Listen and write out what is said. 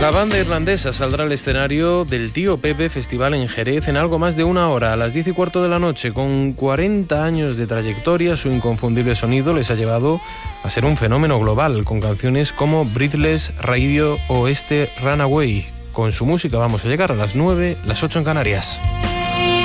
La banda irlandesa saldrá al escenario del Tío Pepe Festival en Jerez en algo más de una hora, a las 10:15 de la noche. Con 40 años de trayectoria, su inconfundible sonido les ha llevado a ser un fenómeno global, con canciones como Breathless, Radio o Runaway. Con su música vamos a llegar a las 9, las 8 en Canarias.